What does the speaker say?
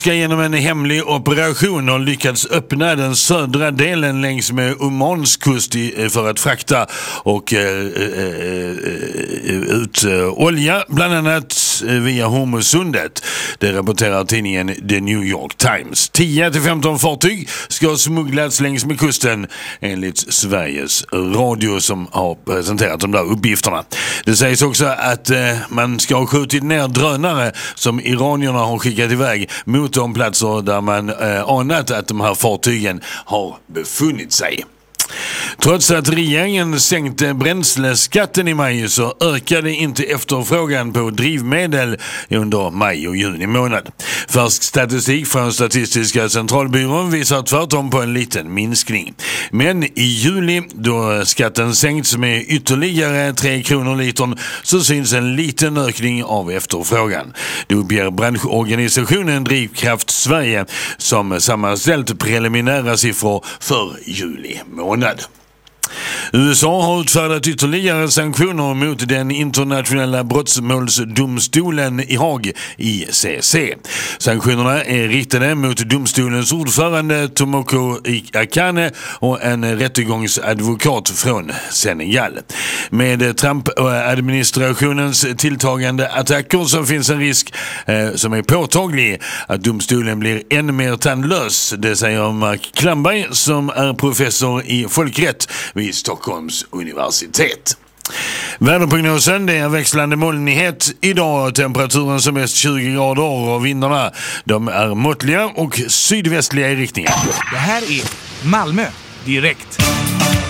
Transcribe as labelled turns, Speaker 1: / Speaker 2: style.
Speaker 1: Ska genom en hemlig operation och lyckats öppna den södra delen längs med Omans kust för att frakta och ut olja, bland annat via Hormuzsundet. Det rapporterar tidningen The New York Times. 10-15 fartyg ska ha smugglats längs med kusten enligt Sveriges Radio som har presenterat de där uppgifterna. Det sägs också att man ska ha skjutit ner drönare som iranierna har skickat iväg mot de platser där man anat att de här fartygen har befunnit sig. Trots att regeringen sänkte bränsleskatten i maj så ökade inte efterfrågan på drivmedel under maj och juni månad. Färsk statistik från Statistiska centralbyrån visar tvärtom på en liten minskning. Men i juli, då skatten sänkts med ytterligare 3 kronor litern, så syns en liten ökning av efterfrågan. Det uppger branschorganisationen Drivkraft Sverige som sammanställt preliminära siffror för juli månad. USA har utfärdat ytterligare sanktioner mot den internationella brottsmålsdomstolen i Haag, ICC. Sanktionerna är riktade mot domstolens ordförande Tomoko Akane och en rättegångsadvokat från Senegal. Med Trump-administrationens tilltagande attacker så finns en risk som är påtaglig att domstolen blir än mer tandlös. Det säger Mark Klamberg som är professor i folkrätt vid Stockholms universitet. Väderprognosen, det är växlande molnighet idag, temperaturen som mest 20 grader och vindarna de är måttliga och sydvästliga i riktningen.
Speaker 2: Det här är Malmö direkt.